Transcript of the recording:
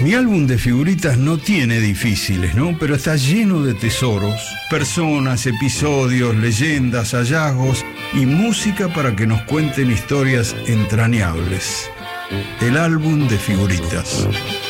Mi álbum de figuritas no tiene difíciles, ¿no? Pero está lleno de tesoros, personas, episodios, leyendas, hallazgos y música para que nos cuenten historias entrañables. El álbum de figuritas.